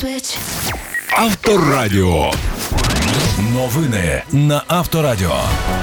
Авторадіо. Новини на Авторадіо.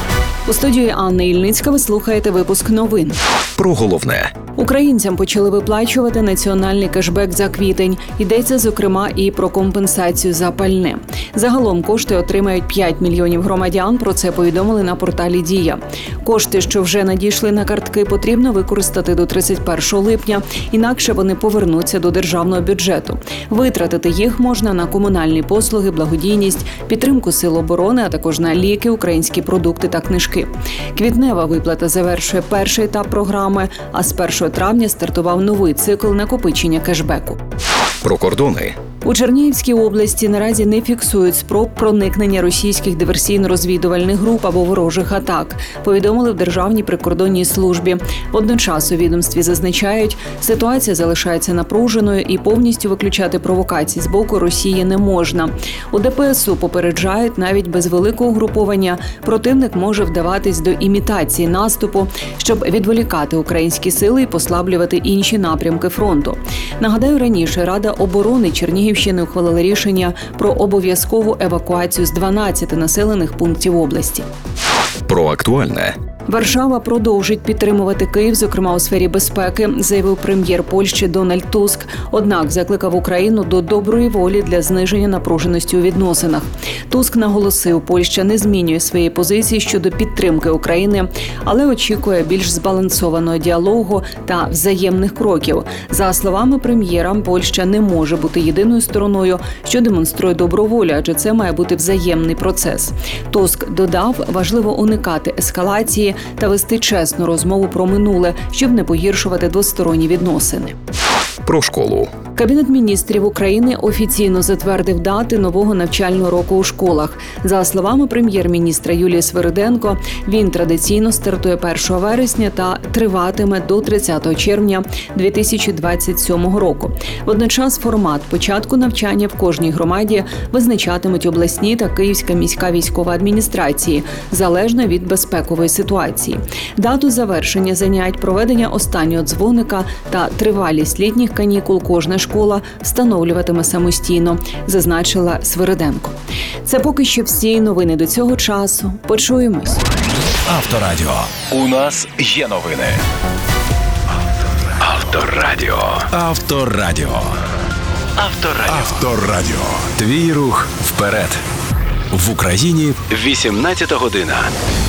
У студії Анна Ільницька ви слухаєте випуск новин. Про головне. Українцям почали виплачувати національний кешбек за квітень. Йдеться, зокрема, і про компенсацію за пальне. Загалом кошти отримають 5 мільйонів громадян, про це повідомили на порталі «Дія». Кошти, що вже надійшли на картки, потрібно використати до 31 липня, інакше вони повернуться до державного бюджету. Витратити їх можна на комунальні послуги, благодійність, підтримку сил оборони, а також на ліки, українські продукти та книжки. Квітнева виплата завершує перший етап програми, а з 1 травня стартував новий цикл накопичення кешбеку. Про кордони. У Чернігівській області наразі не фіксують спроб проникнення російських диверсійно-розвідувальних груп або ворожих атак, повідомили в Державній прикордонній службі. Водночас у відомстві зазначають, ситуація залишається напруженою і повністю виключати провокації з боку Росії не можна. У ДПСУ попереджають, навіть без великого угруповання противник може вдаватись до імітації наступу, щоб відволікати українські сили і послаблювати інші напрямки фронту. Нагадаю, раніше Рада оборони Чернігівщини ухвалила рішення про обов'язкову евакуацію з 12 населених пунктів області. Про актуальне. Варшава продовжить підтримувати Київ, зокрема у сфері безпеки, заявив прем'єр Польщі Дональд Туск. Однак закликав Україну до доброї волі для зниження напруженості у відносинах. Туск наголосив, Польща не змінює своєї позиції щодо підтримки України, але очікує більш збалансованого діалогу та взаємних кроків. За словами прем'єра, Польща не може бути єдиною стороною, що демонструє добру волю, адже це має бути взаємний процес. Туск додав, важливо уникати ескалації та вести чесну розмову про минуле, щоб не погіршувати двосторонні відносини. Про школу. Кабінет міністрів України офіційно затвердив дати нового навчального року у школах. За словами прем'єр-міністра Юлії Свириденко, він традиційно стартує 1 вересня та триватиме до 30 червня 2027 року. Водночас формат початку навчання в кожній громаді визначатимуть обласні та Київська міська військова адміністрації, залежно від безпекової ситуації. Дату завершення занять, проведення останнього дзвоника та тривалість літніх канікул кожна школа встановлюватиме самостійно, зазначила Свириденко. Це поки що всі новини до цього часу. Почуємось. Авторадіо. У нас є новини. Авторадіо. Авторадіо. Авторадіо. Авторадіо. Твій рух вперед. В Україні 18 година.